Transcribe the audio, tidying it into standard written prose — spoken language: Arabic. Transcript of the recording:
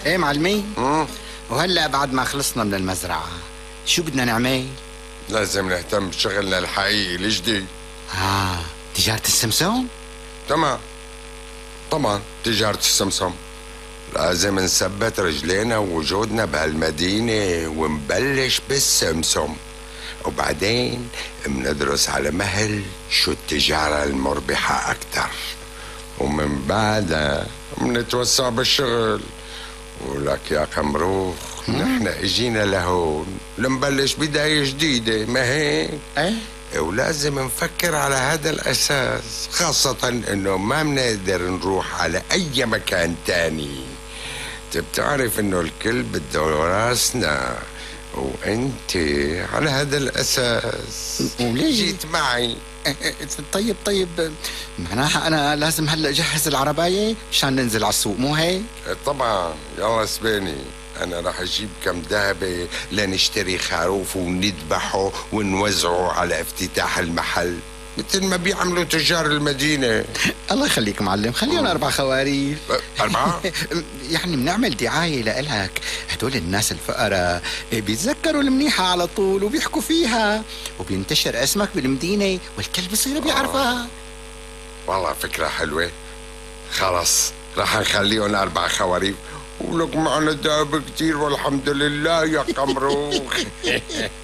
ايه معلمي. وهلا بعد ما خلصنا من المزرعة شو بدنا نعمل؟ لازم نهتم بشغلنا الحقيقي الجديد. تجارة السمسم؟ تمام، طبعا تجارة السمسم. لازم نثبت رجلينا ووجودنا بهالمدينة ونبلش بالسمسم، وبعدين بندرس على مهل شو التجارة المربحة أكتر، ومن بعدها بنتوسع بالشغل. ولك يا قمروخ نحن اجينا لهون لنبلش بداية جديدة، ما هيك؟ ايه ولازم نفكر على هذا الأساس، خاصة انه ما بنقدر نروح على اي مكان تاني. بتعرف انه الكل بده راسنا، وانت على هذا الأساس وليه جيت معي. طيب معناها انا لازم هلا اجهز العرباية مشان ننزل على السوق، مو هيك؟ طبعا يلا سبيني، أنا رح أجيب كم ذهبة لنشتري خروف ونذبحه ونوزعه على افتتاح المحل مثل ما بيعملوا تجار المدينة. الله يخليك معلم، خلينا 4 خواريف. 4؟ يعني بنعمل دعاية لإلك، هدول الناس الفقراء بيتذكروا المنيحة على طول وبيحكوا فيها، وبينتشر اسمك بالمدينة والكل بصير بيعرفها. والله فكرة حلوة. خلاص رح نخليهم 4 خواريف، ولك معنا دهب كتير والحمد لله يا قمروخ.